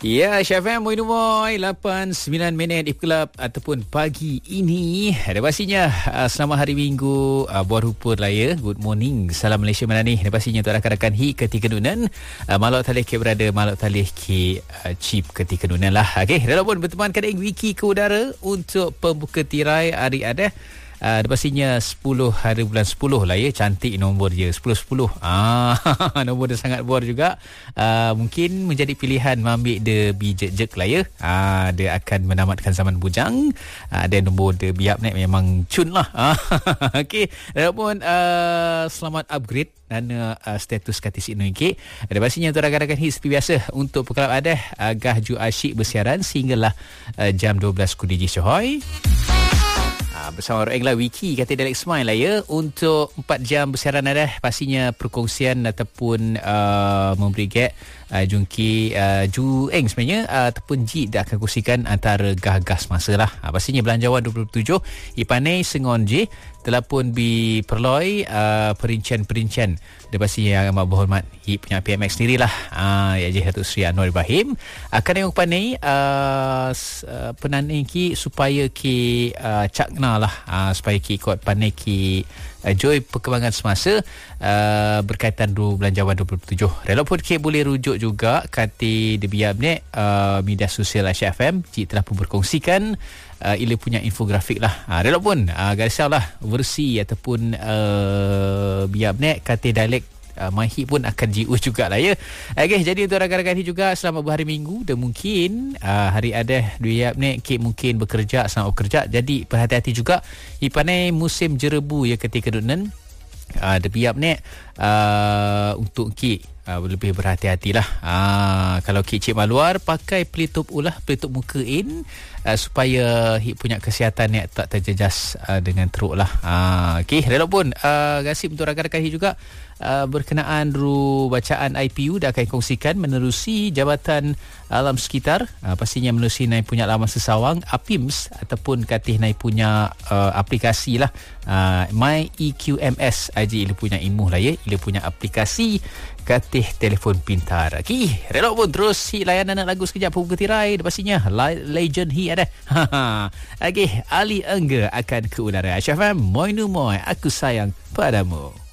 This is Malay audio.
Ya, Syafam Moy 8-9 minit Club ataupun pagi ini. Ada pastinya selamat hari Minggu Buat rupa raya. Good morning. Salam Malaysia mana ni. Ada pastinya untuk rakan-rakan hi ketika nunan. Malak talih ke berada, malak talih ke chip ketika nunan lah. Okey, dah pun berteman kadang wiki ke udara untuk pembuka tirai hari ada. Pastinya 10 hari bulan 10 lah ya. Cantik nombor dia 10-10. Nombor dia sangat bor juga. Mungkin menjadi pilihan mengambil dia bijek-jek lah ya. Dia akan menamatkan zaman bujang. Dan nombor dia biap naik memang cun lah. Okey, walaupun selamat upgrade dan status katis ini okay. Ada pastinya untuk rakan-rakan hit seperti biasa untuk pekelab ada agah ju asyik bersiaran sehinggalah jam 12 Kudiji Syohoy. Bersama Roenglah Wiki kata Dalek Smile lah ya. Untuk 4 jam bersiaran ada pastinya perkongsian ataupun memberi gap Jungki Jueng sebenarnya ataupun Ji dah akan kongsikan antara gah-gas masa lah. Pastinya Belanjawan 27 Ipanai Sengon J telah pun diperloi perincian-perincian dia pasti yang amat berhormat punya PMX sendirilah. Ya je Datuk Seri Anwar Ibrahim akan tengok panai penanding ki supaya ki cakna lah supaya ki ikut panai ki joy perkembangan semasa berkaitan Belanjawan 27. Rela pun ki boleh rujuk juga kata dia biar ni media sosial Asia FM Cik telah pun berkongsikan ia punya infografik lah. Rela pun garisau lah versi ataupun biar ni kata dialek Mahi pun akan jiu jugalah ya. Okey, jadi untuk rakan-rakan ni juga selamat berhari Minggu dan mungkin hari ada dua ni kek mungkin bekerja selamat bekerja. Jadi berhati-hati juga ipanai musim jerebu ya ketika dunan. Biap ni untuk kek lebih berhati-hatilah. Kalau kek cik maluar pakai pelitup ulah, pelitup muka in supaya punya kesihatan ni tak terjejas dengan teruk lah. Okey, rela pun gasip untuk rakan-rakan juga berkenaan bacaan IPU dah akan kongsikan menerusi Jabatan Alam Sekitar pastinya menerusi naik punya laman sesawang APIMS ataupun katih naik punya aplikasi lah My EQMS aja ia punya imuh lah ya, ia punya aplikasi katih telefon pintar. Okey, rela pun terus layanan lagu sekejap pembuka tirai pastinya legend hi ada. Okey, Ali Engga akan ke udara. Syafam Moy Nu Moy, aku sayang padamu.